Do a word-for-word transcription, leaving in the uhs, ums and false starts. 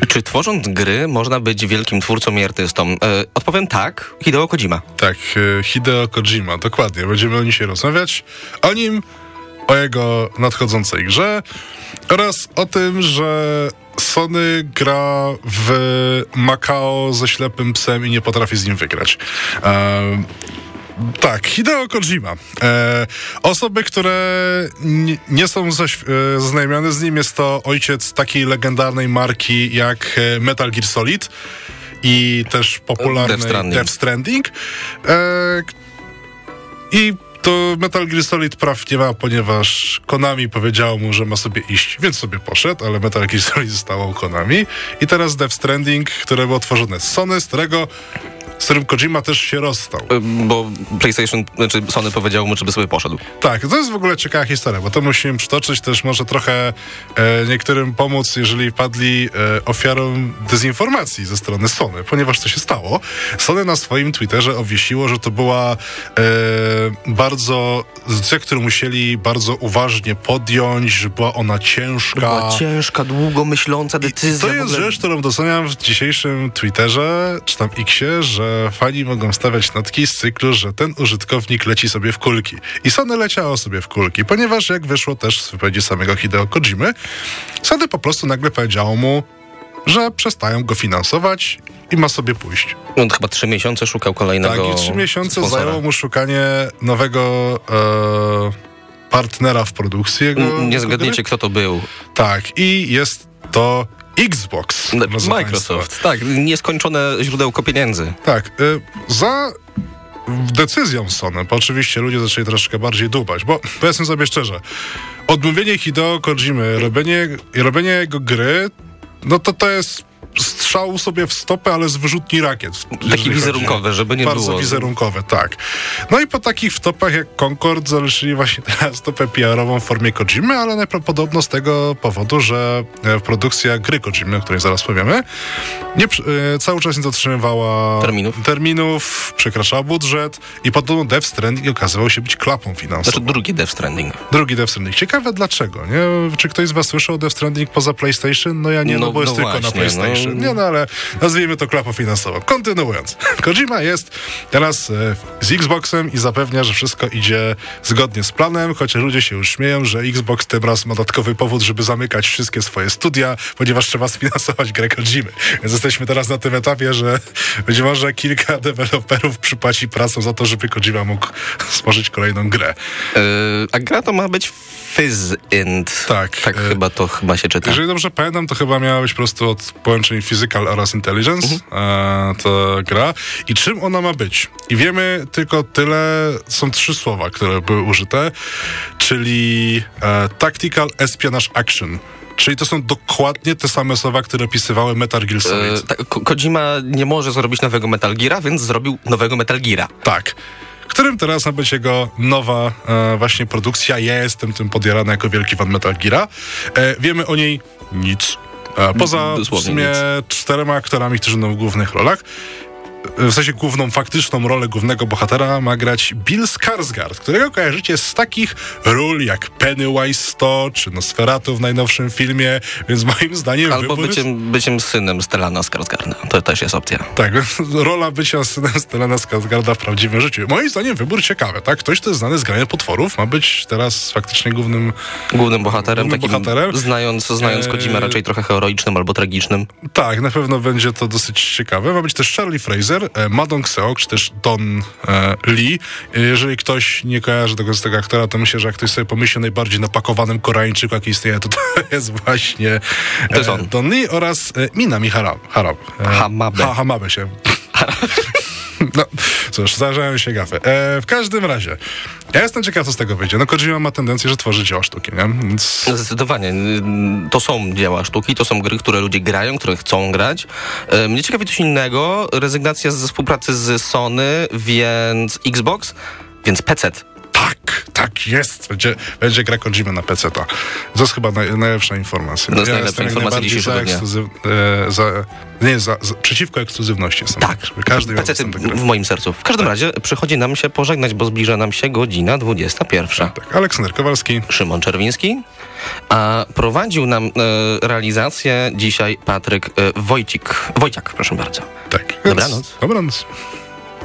Czy tworząc gry można być wielkim twórcą i artystą? E, odpowiem tak, Hideo Kojima. Tak, Hideo Kojima, dokładnie. Będziemy o nim się rozmawiać. O nim, o jego nadchodzącej grze oraz o tym, że Sony gra w Macao ze ślepym psem i nie potrafi z nim wygrać. Um, Tak, Hideo Kojima. E, osoby, które n- nie są zaś, e, zaznajomione z nim, jest to ojciec takiej legendarnej marki jak Metal Gear Solid i też popularnej Death Stranding. Death Stranding. E, I to Metal Gear Solid praw nie ma, ponieważ Konami powiedziało mu, że ma sobie iść, więc sobie poszedł, ale Metal Gear Solid zostało u Konami. I teraz Death Stranding, które było tworzone z Sony, z którego z którym Kojima też się rozstał. Bo PlayStation, znaczy Sony powiedział mu, żeby sobie poszedł. Tak, to jest w ogóle ciekawa historia, bo to musimy przytoczyć, też może trochę e, niektórym pomóc, jeżeli padli e, ofiarą dezinformacji ze strony Sony, ponieważ co się stało? Sony na swoim Twitterze obwiesiło, że to była e, bardzo, decyzja, którą musieli bardzo uważnie podjąć, że była ona ciężka. Była ciężka, długo myśląca decyzja. I to jest w ogóle... rzecz, którą doceniam w dzisiejszym Twitterze, czy tam Xie, że fani mogą stawiać notki z cyklu, że ten użytkownik leci sobie w kulki. I Sony leciało sobie w kulki, ponieważ jak wyszło też z wypowiedzi samego Hideo Kojimy, Sony po prostu nagle powiedziało mu, że przestają go finansować i ma sobie pójść. On chyba trzy miesiące szukał kolejnego Tak, i trzy miesiące sponsora. zajęło mu szukanie nowego e, partnera w produkcji jego. N- nie zgadniecie, gry. kto to był. Tak, i jest to Xbox. Microsoft, państwa. Tak, nieskończone źródełko pieniędzy. Tak, y, za decyzją Sony, bo oczywiście ludzie zaczęli troszkę bardziej dubać, bo powiedzmy sobie szczerze, odmówienie Hideo Kojimy, robienie, robienie jego gry, no to to jest strzał sobie w stopę, ale z wyrzutni rakiet. Taki wizerunkowy, żeby nie Bardzo było. Bardzo wizerunkowe, tak. No i po takich wtopach jak Concord zaleszyli właśnie teraz stopę P R-ową w formie Kojimy, ale najprawdopodobniej z tego powodu, że produkcja gry Kojimy, o której zaraz powiemy, nie, e, cały czas nie dotrzymywała terminów. terminów, przekraczała budżet i podobno Death Stranding okazywał się być klapą finansową. Znaczy drugi Death Stranding. Drugi Death Stranding. Ciekawe dlaczego, nie? Czy ktoś z was słyszał o Death Stranding poza PlayStation? No ja nie, no, no bo jest no tylko właśnie, na PlayStation. No. Nie, no ale nazwijmy to klapą finansową. Kontynuując. Kojima jest teraz e, z Xboxem i zapewnia, że wszystko idzie zgodnie z planem, chociaż ludzie się już śmieją, że Xbox tym raz ma dodatkowy powód, żeby zamykać wszystkie swoje studia, ponieważ trzeba sfinansować grę Kojimy. Więc jesteśmy teraz na tym etapie, że być może kilka deweloperów przypłaci pracą za to, żeby Kojima mógł stworzyć kolejną grę. Yy, a gra to ma być Phys-Int. Tak. Tak e, chyba to chyba się czyta. Jeżeli dobrze pamiętam, to chyba miała być po prostu od połączeń Physical oraz Intelligence Mhm. e, ta gra. I czym ona ma być? I wiemy tylko tyle, są trzy słowa, które były użyte, czyli e, Tactical Espionage Action. Czyli to są dokładnie te same słowa, które opisywały Metal Gear Solid. Yy, tak, Ko- Kojima nie może zrobić nowego Metal Geara, więc zrobił nowego Metal Geara. Tak. Którym teraz ma być jego nowa e, właśnie produkcja. Ja jestem tym podjarany jako wielki fan Metal Geara. E, wiemy o niej nic. E, poza w Dosłownie sumie nic. czterema aktorami, którzy są w głównych rolach. W sensie główną, faktyczną rolę głównego bohatera ma grać Bill Skarsgård, którego kojarzycie z takich ról jak Pennywise sto, czy Nosferatu w najnowszym filmie, więc moim zdaniem Albo wybór byciem, jest... byciem synem Stellana Skarsgårda. To też jest opcja. Tak, rola bycia synem Stellana Skarsgårda w prawdziwym życiu. Moim zdaniem wybór ciekawy, tak? Ktoś, kto jest znany z grania potworów, ma być teraz faktycznie głównym... Głównym bohaterem, Głównym takim, bohaterem. znając, znając Eee, Kojimę raczej trochę heroicznym albo tragicznym. Tak, na pewno będzie to dosyć ciekawe. Ma być też Charlie Fraser, e, Ma Dong-seok, czy też Don e, Lee. Jeżeli ktoś nie kojarzy tego z tego aktora, to myślę, że jak ktoś sobie pomyśli o najbardziej napakowanym Koreańczyku, jaki istnieje, to to jest właśnie e, To jest on. Don Lee oraz e, Minami Harab. Harab. E, Hamabe. Ha, Hamabe się... No, cóż, zdarzają się gafy. E, w każdym razie, ja jestem ciekaw, co z tego wyjdzie. No, Kojima ma tendencję, że tworzy dzieła sztuki, nie? Więc... Zdecydowanie. To są dzieła sztuki, to są gry, które ludzie grają, które chcą grać. E, Mnie ciekawi coś innego. Rezygnacja ze współpracy z Sony, więc Xbox, więc P C. Tak, tak jest. Będzie, będzie gra Kojimy na P C ta. To jest chyba naj, najlepsza informacja. To jest ja najlepsza informacja dzisiejszego dnia. Ekskluzyw, e, za, nie, za, za, przeciwko ekskluzywności jestem. Tak, każdy P C ty w moim sercu. W każdym tak. razie przychodzi nam się pożegnać, bo zbliża nam się godzina dwudziesta pierwsza. Tak, tak. Aleksander Kowalski. Szymon Czerwiński. A prowadził nam e, realizację dzisiaj Patryk e, Wojcik. Wojciak, proszę bardzo. Tak. Dobranoc. Dobranoc.